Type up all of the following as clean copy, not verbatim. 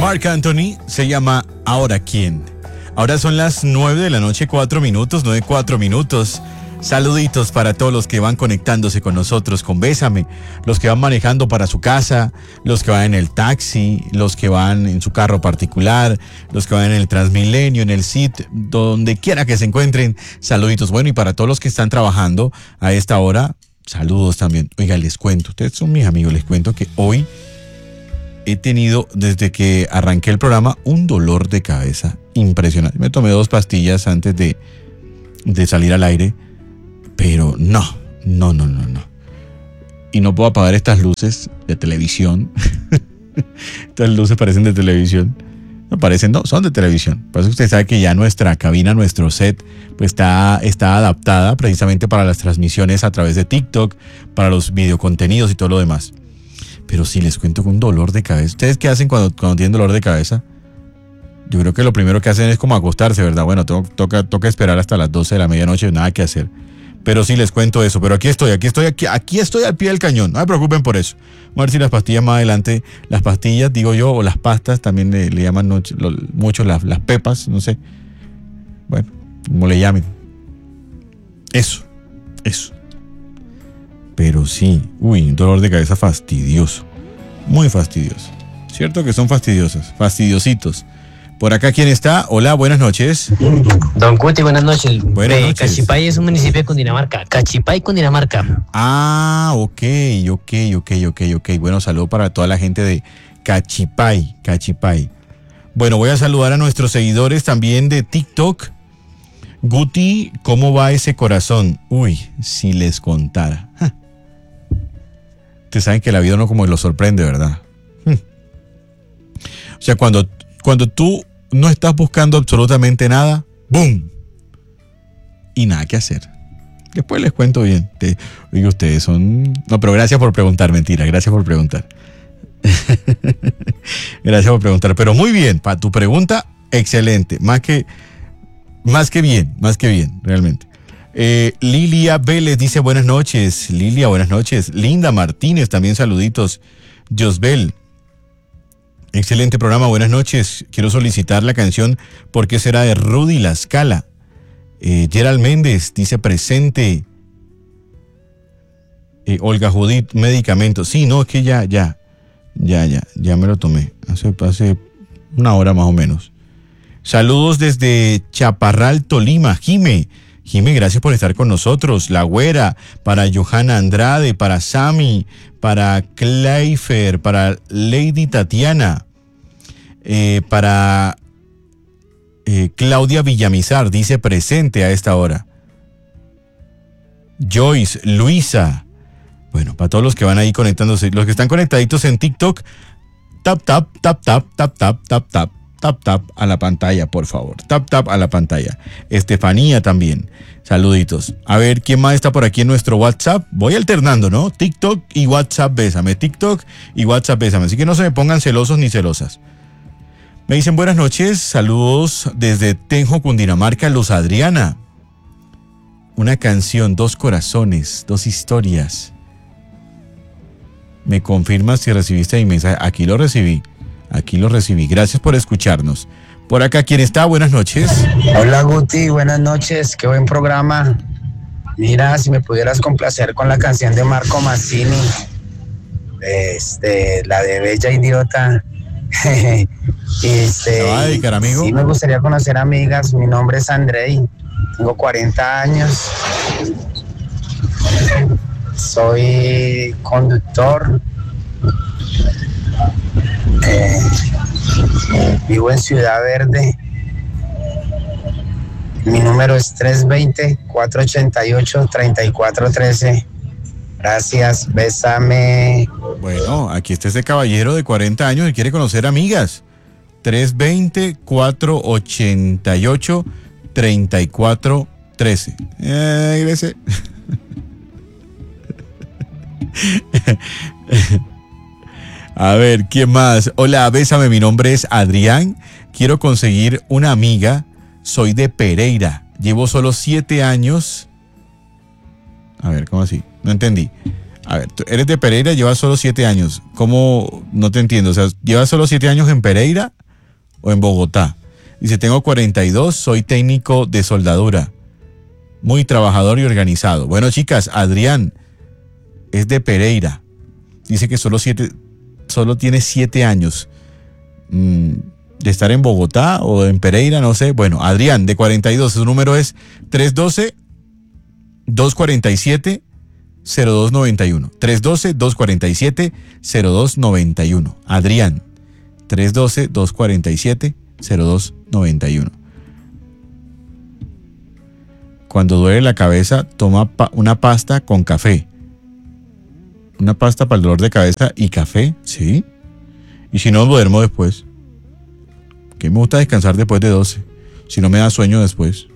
Marc Anthony, se llama Ahora quién. Ahora son las 9 de la noche, 4 minutos, 9:04 minutos. Saluditos para todos los que van conectándose con nosotros con Bésame, los que van manejando para su casa, los que van en el taxi, los que van en su carro particular, los que van en el Transmilenio, en el CIT, donde quiera que se encuentren, saluditos. Bueno, y para todos los que están trabajando a esta hora, saludos también. Oiga, les cuento, ustedes son mis amigos, les cuento que hoy he tenido, desde que arranqué el programa, un dolor de cabeza impresionante. Me tomé 2 pastillas antes de salir al aire. Pero no. Y no puedo apagar estas luces de televisión. Estas luces parecen de televisión. No parecen, no, son de televisión. Por eso usted sabe que ya nuestra cabina, nuestro set, pues está adaptada precisamente para las transmisiones a través de TikTok, para los videocontenidos y todo lo demás. Pero sí, les cuento con dolor de cabeza. ¿Ustedes qué hacen cuando tienen dolor de cabeza? Yo creo que lo primero que hacen es como acostarse, ¿verdad? Bueno, toca esperar hasta las 12 de la medianoche, nada que hacer. Pero sí les cuento eso, pero aquí estoy al pie del cañón, no me preocupen por eso. Vamos a ver si las pastillas más adelante, las pastillas, digo yo, o las pastas, también le llaman mucho las pepas, no sé. Bueno, como le llamen. Eso. Pero sí, un dolor de cabeza fastidioso, muy fastidioso. Cierto que son fastidiosas, fastidiositos. Por acá, ¿quién está? Hola, buenas noches. Don Cuti, buenas noches. Buenas noches. Cachipay es un municipio de Cundinamarca. Cachipay, Cundinamarca. Ah, ok. Bueno, saludo para toda la gente de Cachipay. Bueno, voy a saludar a nuestros seguidores también de TikTok. Guti, ¿cómo va ese corazón? Si les contara. Ustedes saben que la vida no como lo sorprende, ¿verdad? O sea, cuando tú no estás buscando absolutamente nada, ¡boom! Y nada que hacer. Después les cuento bien. Oye, ustedes son... No, pero gracias por preguntar, mentira. Gracias por preguntar. Gracias por preguntar. Pero muy bien, para tu pregunta, excelente. Más que bien, realmente. Lilia Vélez dice buenas noches. Lilia, buenas noches. Linda Martínez, también saluditos. Josbel. Excelente programa, buenas noches. Quiero solicitar la canción ¿Por qué será? De Rudy La Scala. Gerald Méndez dice presente. Olga Judith, medicamentos. Sí, no, es que ya me lo tomé. Hace una hora más o menos. Saludos desde Chaparral, Tolima. Jime, gracias por estar con nosotros. La Güera, para Johanna Andrade, para Sami, para Clayfer, para Lady Tatiana, para Claudia Villamizar, dice presente a esta hora. Joyce, Luisa. Bueno, para todos los que van ahí conectándose, los que están conectaditos en TikTok, tap a la pantalla, por favor. Tap a la pantalla. Estefanía también. Saluditos. A ver, ¿quién más está por aquí en nuestro WhatsApp? Voy alternando, ¿no? TikTok y WhatsApp, bésame. TikTok y WhatsApp, bésame. Así que no se me pongan celosos ni celosas. Me dicen buenas noches. Saludos desde Tenjo, Cundinamarca, Luz Adriana. Una canción, 2 corazones, 2 historias. ¿Me confirmas si recibiste mi mensaje? Aquí lo recibí. Gracias por escucharnos. Por acá, ¿quién está? Buenas noches. Hola, Guti, buenas noches. Qué buen programa. Mira, si me pudieras complacer con la canción de Marco Mazzini, la de Bella Idiota. ¿Te va a dedicar, amigo? Sí, me gustaría conocer amigas. Mi nombre es Andrei. Tengo 40 años. Soy conductor. Vivo en Ciudad Verde. Mi número es 320-488-3413. Gracias, bésame. Bueno, aquí está ese caballero de 40 años que quiere conocer amigas. 320-488-3413. Gracias. A ver, ¿quién más? Hola, bésame, mi nombre es Adrián. Quiero conseguir una amiga. Soy de Pereira. Llevo solo 7 años. A ver, ¿cómo así? No entendí. A ver, tú eres de Pereira, llevas solo 7 años. ¿Cómo? No te entiendo. O sea, ¿llevas solo 7 años en Pereira o en Bogotá? Dice, tengo 42, soy técnico de soldadura. Muy trabajador y organizado. Bueno, chicas, Adrián es de Pereira. Dice que solo tiene 7 años. De estar en Bogotá o en Pereira, no sé. Bueno, Adrián, de 42, su número es 312-247-0291. 312-247-0291. Adrián, 312-247-0291. Cuando duele la cabeza, toma una pasta con café. Una pasta para el dolor de cabeza y café, ¿sí? Y si no, duermo después. Que me gusta descansar después de 12. Si no me da sueño después.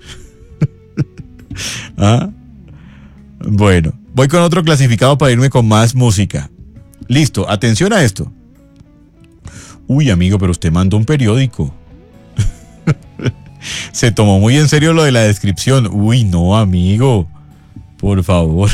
¿Ah? Bueno, voy con otro clasificado para irme con más música. Listo, atención a esto. Uy, amigo, pero usted mandó un periódico. Se tomó muy en serio lo de la descripción. Uy, no, amigo. Por favor.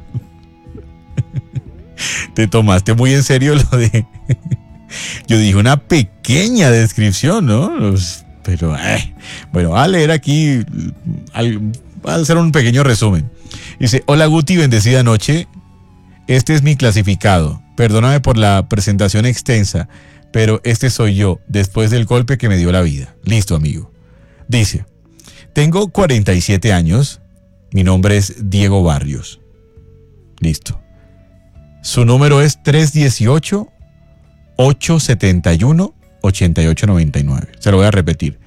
Te tomaste muy en serio lo de... Yo dije una pequeña descripción, ¿no? Pero, bueno, voy a leer aquí, voy a hacer un pequeño resumen. Dice, hola Guti, bendecida noche. Este es mi clasificado. Perdóname por la presentación extensa, pero este soy yo, después del golpe que me dio la vida. Listo, amigo. Dice, tengo 47 años, mi nombre es Diego Barrios. Listo. Su número es 318-871-8899. Se lo voy a repetir.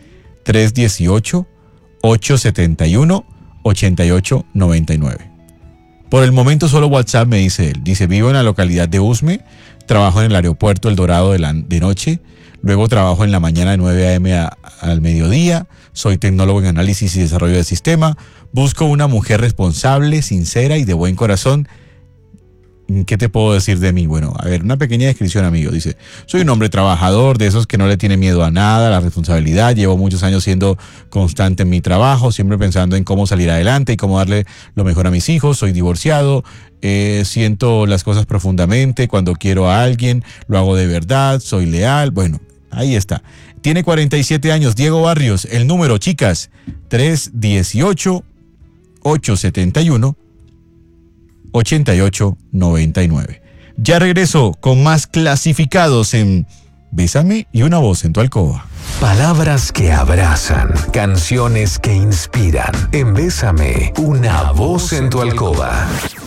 318-871-8899. Por el momento solo WhatsApp, me dice él. Dice, vivo en la localidad de Usme, trabajo en el aeropuerto El Dorado de noche, luego trabajo en la mañana de 9 a.m. al mediodía, soy tecnólogo en análisis y desarrollo de sistema, busco una mujer responsable, sincera y de buen corazón. ¿Qué te puedo decir de mí? Bueno, a ver, una pequeña descripción, amigo. Dice, soy un hombre trabajador, de esos que no le tiene miedo a nada, a la responsabilidad. Llevo muchos años siendo constante en mi trabajo, siempre pensando en cómo salir adelante y cómo darle lo mejor a mis hijos. Soy divorciado, siento las cosas profundamente. Cuando quiero a alguien, lo hago de verdad, soy leal. Bueno, ahí está. Tiene 47 años, Diego Barrios. El número, chicas, 318-871-8899. Ya regreso con más clasificados en Bésame y una voz en tu alcoba. Palabras que abrazan, canciones que inspiran. En Bésame, una voz en tu alcoba.